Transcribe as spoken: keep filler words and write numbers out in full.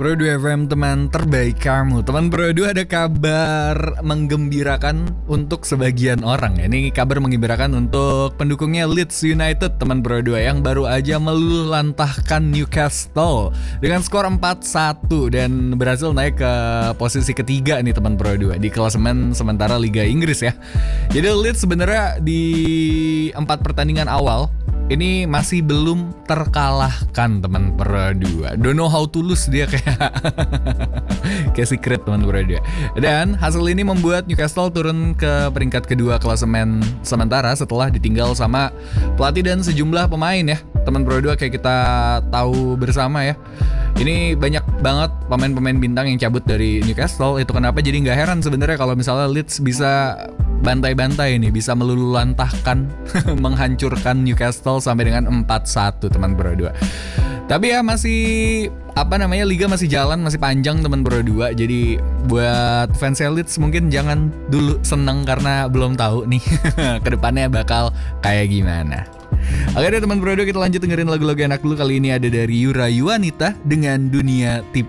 Pro dua F M, teman terbaik kamu. Teman Pro dua, ada kabar menggembirakan untuk sebagian orang. Ini kabar menggembirakan untuk pendukungnya Leeds United, teman Pro dua, yang baru aja meluluhlantahkan Newcastle dengan skor empat satu dan berhasil naik ke posisi ketiga nih teman Pro dua di klasemen sementara Liga Inggris ya. Jadi Leeds sebenarnya di empat pertandingan awal ini masih belum terkalahkan teman Pro dua. Don't know how to lose dia kayak kayak secret teman Pro dua. Dan hasil ini membuat Newcastle turun ke peringkat kedua klasemen sementara setelah ditinggal sama pelatih dan sejumlah pemain ya. Teman Pro dua, kayak kita tahu bersama ya. Ini banyak banget pemain-pemain bintang yang cabut dari Newcastle. Itu kenapa jadi nggak heran sebenarnya kalau misalnya Leeds bisa bantai-bantai nih, bisa meluluhlantahkan menghancurkan Newcastle sampai dengan empat satu teman Pro dua. Tapi ya masih apa namanya, liga masih jalan, masih panjang teman Pro dua. Jadi buat fans Leeds mungkin jangan dulu seneng karena belum tahu nih kedepannya bakal kayak gimana. Oke deh teman Pro dua, kita lanjut dengerin lagu-lagu enak dulu. Kali ini ada dari Yura Yuanita dengan Dunia Tipu.